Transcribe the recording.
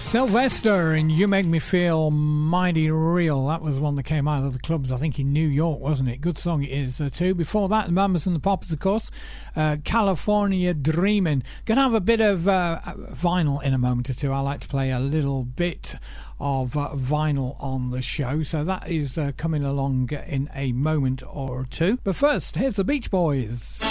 Sylvester and You Make Me Feel Mighty Real. That was one that came out of the clubs, I think, in New York, wasn't it? Good song it is, too. Before that, the Mamas and the Papas, of course. California Dreamin'. Gonna have a bit of vinyl in a moment or two. I like to play a little bit of vinyl on the show, so that is coming along in a moment or two. But first, here's the Beach Boys.